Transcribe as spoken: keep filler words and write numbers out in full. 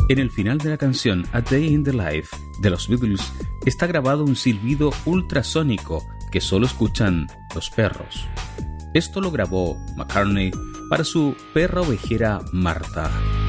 En el final de la canción A Day in the Life de los Beatles está grabado un silbido ultrasónico que solo escuchan los perros. Esto lo grabó McCartney para su perra ovejera Martha.